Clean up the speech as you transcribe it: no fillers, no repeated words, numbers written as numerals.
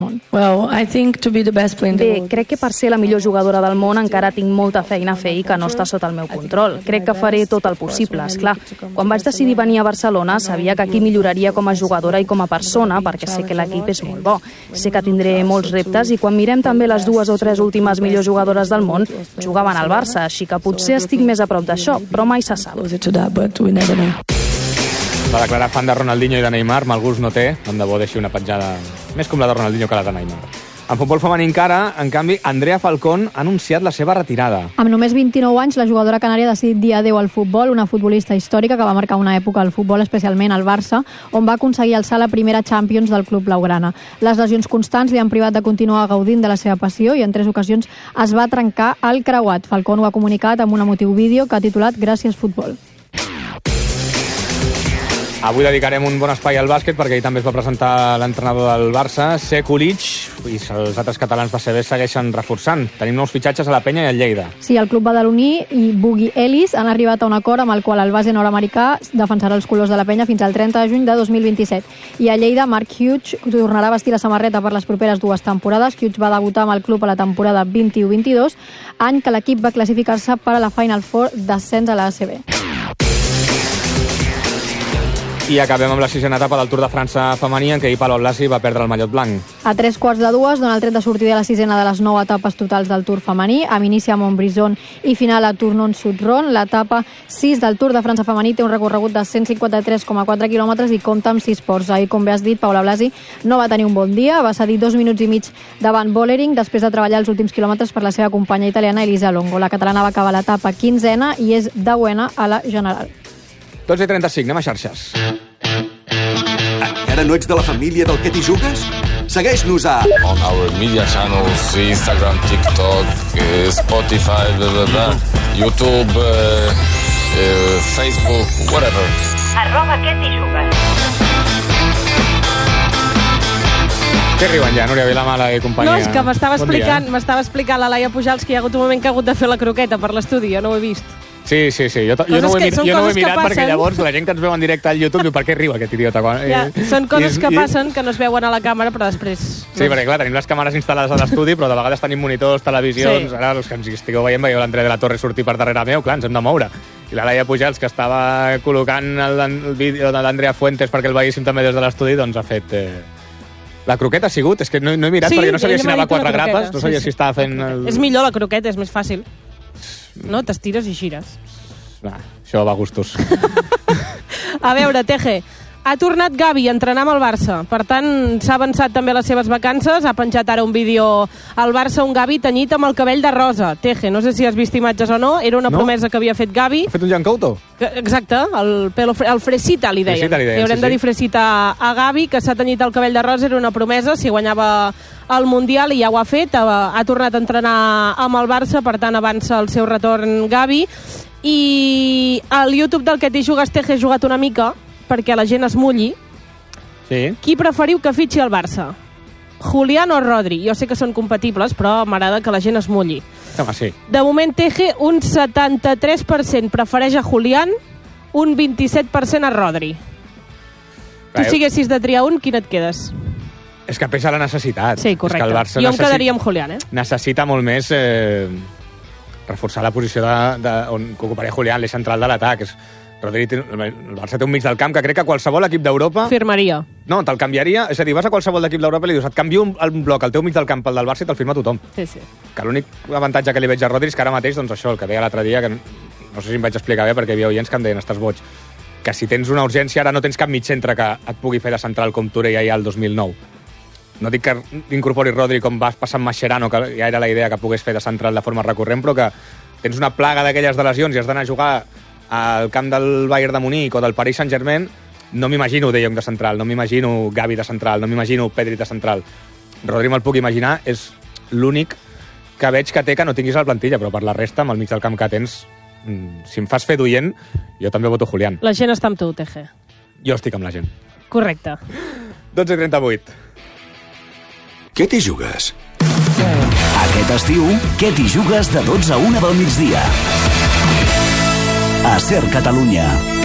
Bé, crec que per ser la millor jugadora del món encara tinc molta feina a fer i que no està sota el meu control. Crec que faré tot el possible, esclar. Quan vaig decidir venir a Barcelona sabia que aquí milloraria com a jugadora i com a persona perquè sé que l'equip és molt bo. Sé que tindré molts reptes i quan mirem també les 2 o 3 últimes millors jugadores del món jugaven al Barça, així que potser estic més a prop d'això, però mai se sap. Va declarar fan de Ronaldinho i de Neymar, mal gust no té, tant de bo deixi una petjada més com la de Ronaldinho que la de Neymar. En futbol femení encara, en canvi, Andrea Falcón ha anunciat la seva retirada. Amb només 29 anys, la jugadora canària ha decidit dir adeu al futbol, una futbolista històrica que va marcar una època al futbol, especialment al Barça, on va aconseguir alçar la primera Champions del club blaugrana. Les lesions constants li han privat de continuar gaudint de la seva passió i en 3 ocasions es va trencar el creuat. Falcón ho ha comunicat amb un emotiu vídeo que ha titulat Gràcies futbol. Avui dedicarem un bon espai al bàsquet perquè ahir també es va presentar l'entrenador del Barça, Sekulic, i els altres catalans base segueixen reforçant. Tenim nous fitxatges a la Penya i al Lleida. Sí, el club badaloní i Boogie Ellis han arribat a un acord amb el qual el base nord-americà defensarà els colors de la Penya fins al 30 de juny de 2027. I a Lleida, Mark Hughes tornarà a vestir la samarreta per les properes 2 temporades. Hughes va debutar amb el club a la temporada 21-22, any que l'equip va classificar-se per a la Final Four d'ascens a la ACB. I acabem amb la 6a etapa del Tour de França femení, en què ahir Palou Blasi va perdre el mallot blanc. A 3:15 dona el tret de sortida a la 6a de les 9 etapes totals del Tour femení, amb inici a Montbrison i final a Tournon-Sutron. L'etapa 6 del Tour de França femení té un recorregut de 153,4 quilòmetres i compta amb 6 ports. Ahir, com bé has dit, Paula Blasi no va tenir un bon dia, va cedir 2 minuts i mig davant Bollering després de treballar els últims quilòmetres per la seva companya italiana Elisa Longo. La catalana va acabar l'etapa 15a i és 10a a la general. 12:35, anem a xarxes. Encara no ets de la família del Què t'hi jugues? Segueix-nos a... On our media channels, Instagram, TikTok, Spotify, YouTube, Facebook, whatever. @Què t'hi jugues. Què riuen ja, Núria Vilamala i companyia? No, és que m'estava explicant la Laia Pujals que hi ha hagut un moment que ha hagut de fer la croqueta per l'estudi, jo no ho he vist. Sí. Jo no ho he mirat perquè llavors la gent que ens veu en directe al YouTube diu per què riu aquest idiota? Són coses que passen que no es veuen a la càmera, però després... Sí, perquè clar, tenim les càmeres instal·lades a l'estudi, però de vegades tenim monitors, televisions... Sí. Ara, els que ens estigueu veient, veieu l'Andrea de la Torre sortir per darrere meu, clar, ens hem de moure. I la Laia Pujals, que estava col·locant el vídeo de l'Andrea Fuentes perquè el veiéssim també des de l'estudi, doncs ha fet... La croqueta ha sigut? És que no he mirat perquè no sabia si anava a 4 grapes, no sabia si estava fent... És millor la croqueta, és més fàcil. No? T'estires i gires. Va, això va a gustos. A veure, Teje, ha tornat Gavi a entrenar amb el Barça. Per tant, s'ha avançat també les seves vacances. Ha penjat ara un vídeo al Barça, un Gavi tenyit amb el cabell de rosa. Teje, no sé si has vist imatges o no. Era una promesa que havia fet Gavi. Ha fet un Jan Couto? Exacte, el Fresita li deien. Li haurem de dir Fresita a Gavi, que s'ha tenyit el cabell de rosa. Era una promesa, si guanyava el Mundial, i ja ho ha fet. Ha tornat a entrenar amb el Barça, per tant avança el seu retorn Gavi. I al YouTube del Què t'hi jugues, Teje, he jugat una mica perquè la gent es mulli. Sí. Qui preferiu que fitxi el Barça? Julián o Rodri? Jo sé que són compatibles, però m'agrada que la gent es mulli. Home, sí. De moment, Teje, un 73% prefereix a Julián, un 27% a Rodri. Tu, si haguessis de triar un, quin et quedes? És que pesa la necessitat. Sí, correcte. És que el Barça jo em quedaria amb Julián, Necessita molt més reforçar la posició on ocuparia Julián, l'eix central de l'atac. Rodri, el Barça té un mig del camp que crec que qualsevol equip d'Europa... Firmaria. No, te'l canviaria. És a dir, vas a qualsevol equip d'Europa i li dius, et canvio un bloc al teu mig del camp pel del Barça i te'l firma tothom. Sí. Que l'únic avantatge que li veig a Rodri és que ara mateix, doncs això, el que deia l'altre dia, que no sé si em vaig explicar bé perquè hi havia oients que em deien, estàs boig, que si tens una urgència ara no tens cap mig centre que et pugui fer de central com Touré ja al 2009. No dic que incorpori Rodri com va passar amb Mascherano, que ja era la idea que pogués fer de central de forma recurrent, però que tens una plaga d'aquelles de lesions i has d'anar a jugar al camp del Bayern de Munic o del Paris Saint-Germain. No m'imagino De Jong de central, no m'imagino Gavi de central, no m'imagino Pedri de central. Rodri me'l puc imaginar, és l'únic que veig que té que no tinguis a la plantilla, però per la resta, amb el mig del camp que tens, si em fas fer d'oient, jo també voto Julián. La gent està amb tu, Teje. Jo estic amb la gent. Correcte. 12:38. Què t'hi jugues? Aquest estiu, Què t'hi jugues de 12 a 1 del migdia? A Ser Catalunya.